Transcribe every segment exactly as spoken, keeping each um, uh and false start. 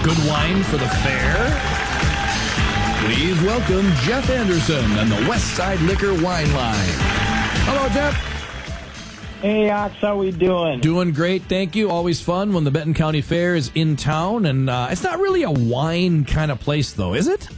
Good wine for the fair? Please welcome Jeff Anderson and the Westside Liquor Wine Line. Hello, Jeff. Hey, Ox, how we doing? Doing great, thank you. Always fun when the Benton County Fair is in town. And uh, it's not really a wine kind of place, though, is it?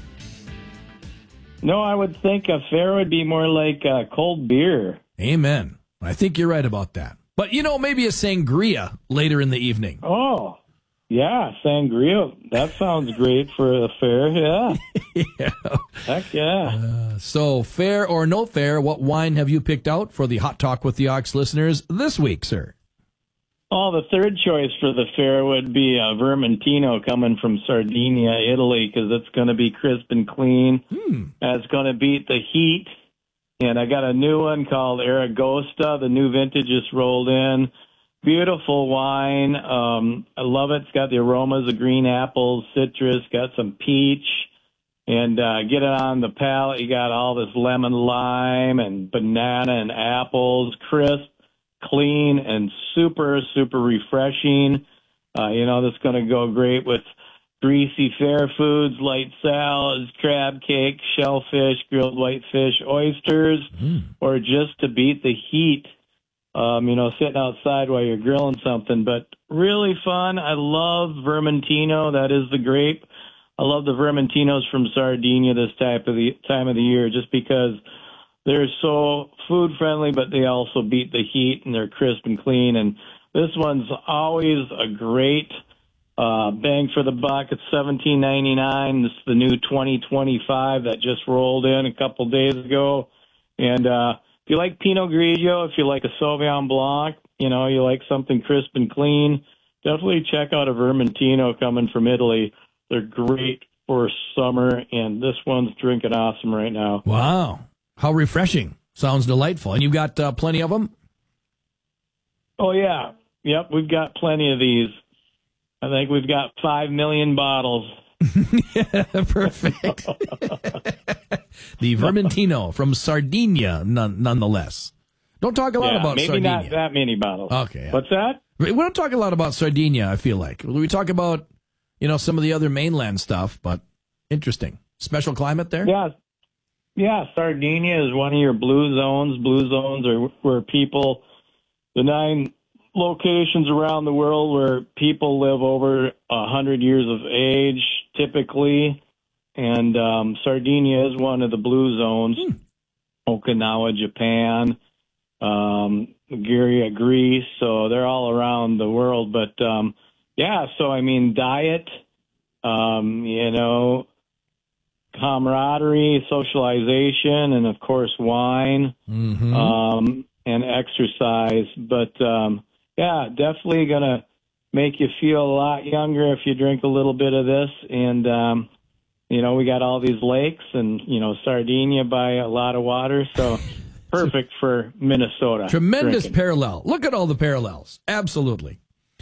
No, I would think a fair would be more like uh, cold beer. Amen. I think you're right about that. But, you know, maybe a sangria later in the evening. Oh, yeah, sangria. That sounds great for a fair, yeah. Yeah. Heck yeah. Uh, so, fair or no fair, what wine have you picked out for the Hot Talk with the Ox listeners this week, sir? Oh, the third choice for the fair would be uh, Vermentino coming from Sardinia, Italy, because it's going to be crisp and clean. Hmm. And it's going to beat the heat. And I got a new one called Aragosta. The new vintage just rolled in. Beautiful wine. Um, I love it. It's got the aromas of green apples, citrus, got some peach. And uh, get it on the palate. You got all this lemon lime and banana and apples, crisp, clean, and super, super refreshing. Uh, you know, that's going to go great with greasy fair foods, light salads, crab cake, shellfish, grilled whitefish, oysters, Mm. or just to beat the heat. Um, you know, sitting outside while you're grilling something, but really fun. I love Vermentino. That is the grape. I love the Vermentinos from Sardinia this type of the time of the year, just because they're so food friendly, but they also beat the heat and they're crisp and clean. And this one's always a great uh, bang for the buck. It's seventeen ninety-nine. This is the new twenty twenty-five that just rolled in a couple days ago, and uh, if you like Pinot Grigio, if you like a Sauvignon Blanc, you know, you like something crisp and clean, definitely check out a Vermentino coming from Italy. They're great for summer, and this one's drinking awesome right now. Wow. How refreshing. Sounds delightful. And you've got uh, plenty of them? Oh, yeah. Yep, we've got plenty of these. I think we've got five million bottles. Yeah, perfect. The Vermentino from Sardinia, none, nonetheless. Don't talk a lot yeah, about maybe Sardinia. not that many bottles. Okay. What's that? We don't talk a lot about Sardinia, I feel like. We talk about, you know, some of the other mainland stuff, but interesting. Special climate there? Yeah. Yeah, Sardinia is one of your blue zones. Blue zones are where people, the nine locations around the world where people live over a hundred years of age, typically. And um, Sardinia is one of the blue zones. Hmm. Okinawa, Japan, um, Nigeria, Greece. So they're all around the world. But, um, yeah, so, I mean, diet, um, you know, camaraderie, socialization, and, of course, wine, Mm-hmm. um, and exercise. But, um, yeah, definitely going to make you feel a lot younger if you drink a little bit of this. And, um, you know, we got all these lakes and, you know, Sardinia by a lot of water. So perfect for Minnesota. Tremendous drinking. parallel. Look at all the parallels. Absolutely.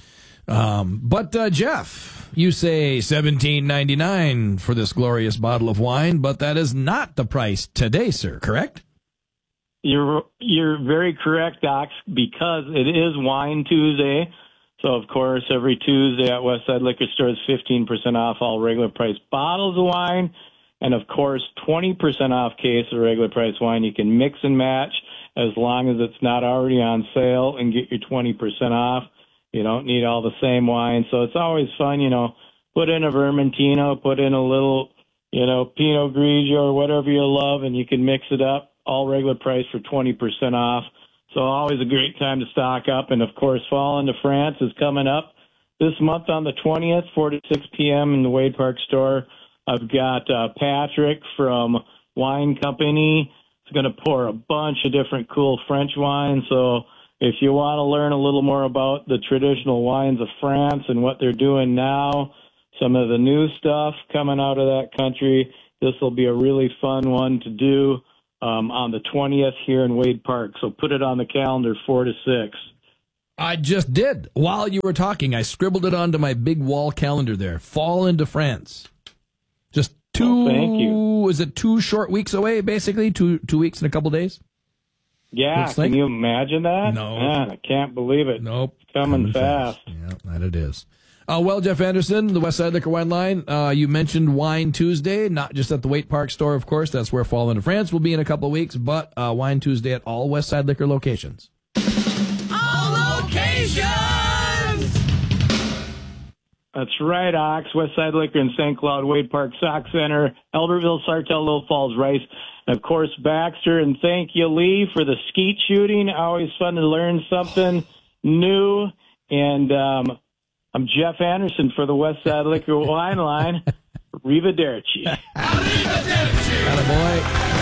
Um, but, uh, Jeff, you say seventeen ninety-nine for this glorious bottle of wine, but that is not the price today, sir, correct? You're you're very correct, Doc, because it is Wine Tuesday. So, of course, every Tuesday at Westside Liquor Store is fifteen percent off all regular price bottles of wine. And, of course, twenty percent off case of regular price wine. You can mix and match as long as it's not already on sale and get your twenty percent off. You don't need all the same wine. So it's always fun, you know, put in a Vermentino, put in a little, you know, Pinot Grigio or whatever you love, and you can mix it up, all regular price for twenty percent off. So always a great time to stock up. And, of course, Fall into France is coming up this month on the twentieth, four to six p.m. in the Wade Park store. I've got uh, Patrick from Wine Company. He's going to pour a bunch of different cool French wines. So if you want to learn a little more about the traditional wines of France and what they're doing now, some of the new stuff coming out of that country, this will be a really fun one to do um, on the twentieth here in Wade Park. So put it on the calendar, four to six. I just did. While you were talking, I scribbled it onto my big wall calendar there. Fall into France. Just two, Oh, thank you. is it two short weeks away, basically? Two two weeks and a couple days? Yeah, Looks can like- you imagine that? No. Man, I can't believe it. Nope. Coming fast. Yeah, that it is. Uh, well, Jeff Anderson, the Westside Liquor Wine Line, uh, you mentioned Wine Tuesday, not just at the Waite Park store, of course. That's where Fall into France will be in a couple of weeks, but uh, Wine Tuesday at all Westside Liquor locations. All locations! That's right, Ox. Westside Liquor in Saint Cloud, Waite Park, Sauk Center, Albertville, Sartell, Little Falls, Rice, and of course Baxter. And thank you, Lee, for the skeet shooting. Always fun to learn something new. And um, I'm Jeff Anderson for the Westside Liquor Wine Line. Arrivederci. Arrivederci! Attaboy.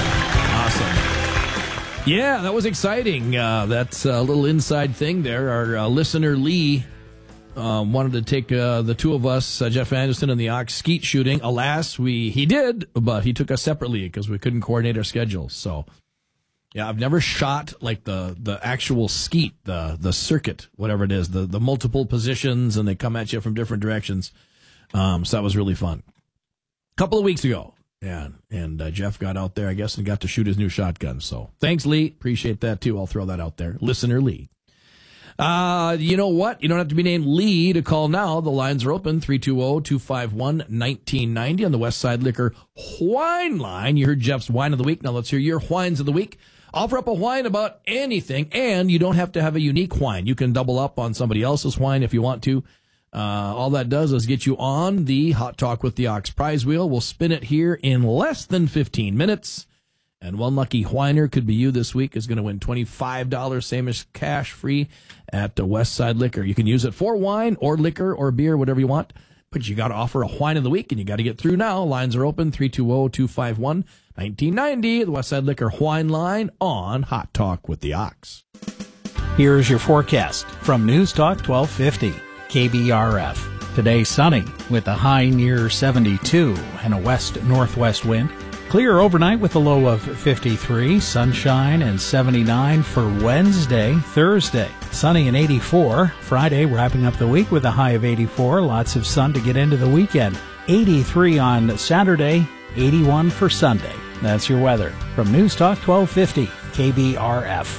Awesome. Yeah, that was exciting. Uh, that's a little inside thing there. Our uh, listener, Lee, Um, wanted to take uh, the two of us, uh, Jeff Anderson and the Ox, skeet shooting. Alas, we he did, but he took us separately because we couldn't coordinate our schedules. So, yeah, I've never shot like the, the actual skeet, the the circuit, whatever it is, the the multiple positions, and they come at you from different directions. Um, so that was really fun. A couple of weeks ago, yeah, and uh, Jeff got out there, I guess, and got to shoot his new shotgun. So thanks, Lee. Appreciate that too. I'll throw that out there. Listener Lee. Uh, you know what? You don't have to be named Lee to call now. The lines are open, three two zero, two five one, one nine nine zero on the Westside Liquor Wine Line. You heard Jeff's Wine of the Week. Now let's hear your Wines of the Week. Offer up a wine about anything, and you don't have to have a unique wine. You can double up on somebody else's wine if you want to. Uh, all that does is get you on the Hot Talk with the Ox prize wheel. We'll spin it here in less than fifteen minutes. And one lucky whiner, could be you this week, is going to win twenty-five dollars, same as cash free at the Westside Liquor. You can use it for wine or liquor or beer, whatever you want. But you got to offer a wine of the week, and you got to get through now. Lines are open, three two zero, two five one, one nine nine zero, the Westside Liquor Wine Line on Hot Talk with the Ox. Here's your forecast from News Talk twelve fifty, K B R F. Today sunny with a high near seventy-two and a west-northwest wind. Clear overnight with a low of fifty-three, sunshine and seventy-nine for Wednesday, Thursday. Sunny and eighty-four. Friday, wrapping up the week with a high of eighty-four. Lots of sun to get into the weekend. eighty-three on Saturday, eighty-one for Sunday. That's your weather. From News Talk twelve fifty, K B R F.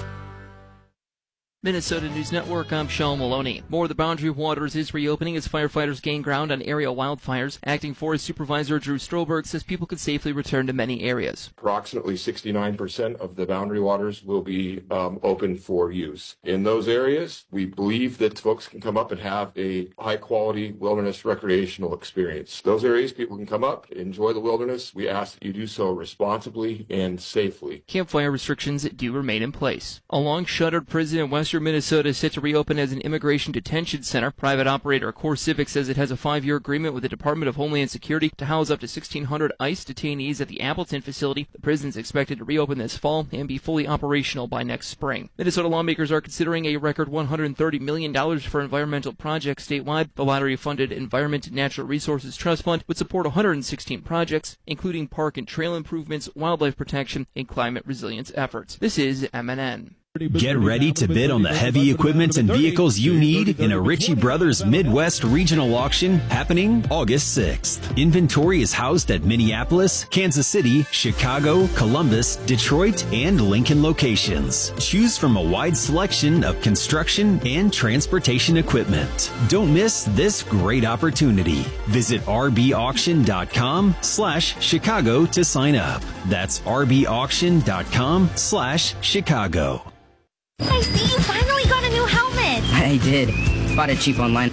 Minnesota News Network, I'm Sean Maloney. More of the Boundary Waters is reopening as firefighters gain ground on area wildfires. Acting Forest Supervisor Drew Stroberg says people can safely return to many areas. Approximately sixty-nine percent of the Boundary Waters will be um, open for use. In those areas, we believe that folks can come up and have a high-quality wilderness recreational experience. Those areas, people can come up, enjoy the wilderness. We ask that you do so responsibly and safely. Campfire restrictions do remain in place. A long-shuttered prison in western Minnesota is set to reopen as an immigration detention center. Private operator CoreCivic says it has a five-year agreement with the Department of Homeland Security to house up to sixteen hundred ICE detainees at the Appleton facility. The prison is expected to reopen this fall and be fully operational by next spring. Minnesota lawmakers are considering a record one hundred thirty million dollars for environmental projects statewide. The lottery-funded Environment and Natural Resources Trust Fund would support one hundred sixteen projects, including park and trail improvements, wildlife protection, and climate resilience efforts. This is M N N. Get ready to bid on the heavy equipment and vehicles you need in a Ritchie Brothers Midwest Regional Auction happening August sixth. Inventory is housed at Minneapolis, Kansas City, Chicago, Columbus, Detroit, and Lincoln locations. Choose from a wide selection of construction and transportation equipment. Don't miss this great opportunity. Visit rbauction.com slash Chicago to sign up. That's rbauction.com slash Chicago. I see you finally got a new helmet. I did. Bought it cheap online.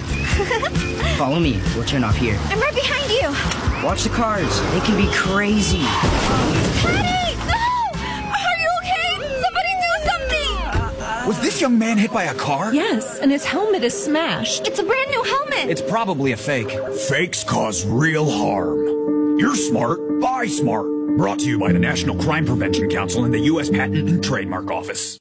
Follow me. We'll turn off here. I'm right behind you. Watch the cars. They can be crazy. Teddy! No! Are you okay? Somebody do something! Was this young man hit by a car? Yes, and his helmet is smashed. It's a brand new helmet. It's probably a fake. Fakes cause real harm. You're smart. Buy smart. Brought to you by the National Crime Prevention Council and the U S Patent and Trademark Office.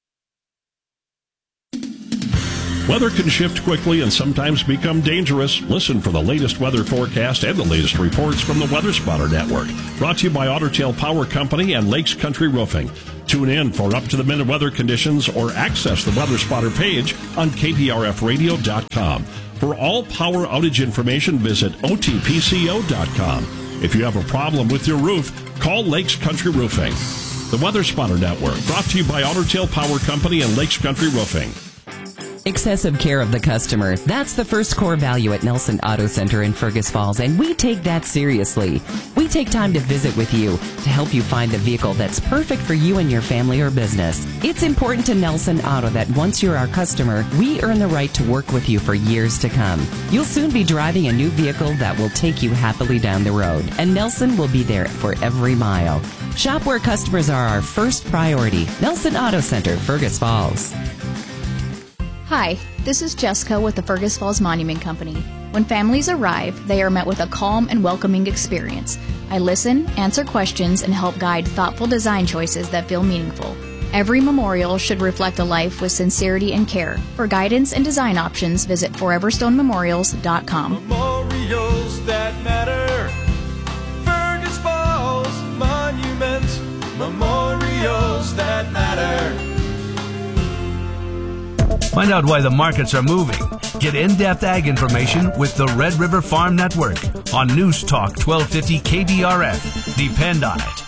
Weather can shift quickly and sometimes become dangerous. Listen for the latest weather forecast and the latest reports from the Weather Spotter Network. Brought to you by Otter Tail Power Company and Lakes Country Roofing. Tune in for up-to-the-minute weather conditions or access the Weather Spotter page on K P R F radio dot com. For all power outage information, visit O T P C O dot com. If you have a problem with your roof, call Lakes Country Roofing. The Weather Spotter Network, brought to you by Otter Tail Power Company and Lakes Country Roofing. Excessive care of the customer. That's the first core value at Nelson Auto Center in Fergus Falls, and we take that seriously. We take time to visit with you to help you find the vehicle that's perfect for you and your family or business. It's important to Nelson Auto that once you're our customer, we earn the right to work with you for years to come. You'll soon be driving a new vehicle that will take you happily down the road, and Nelson will be there for every mile. Shop where customers are our first priority. Nelson Auto Center, Fergus Falls. Hi, this is Jessica with the Fergus Falls Monument Company. When families arrive, they are met with a calm and welcoming experience. I listen, answer questions, and help guide thoughtful design choices that feel meaningful. Every memorial should reflect a life with sincerity and care. For guidance and design options, visit forever stone memorials dot com. Memorials that matter. Fergus Falls Monument. Memorials that matter. Find out why the markets are moving. Get in-depth ag information with the Red River Farm Network on News Talk twelve fifty K B R F. Depend on it.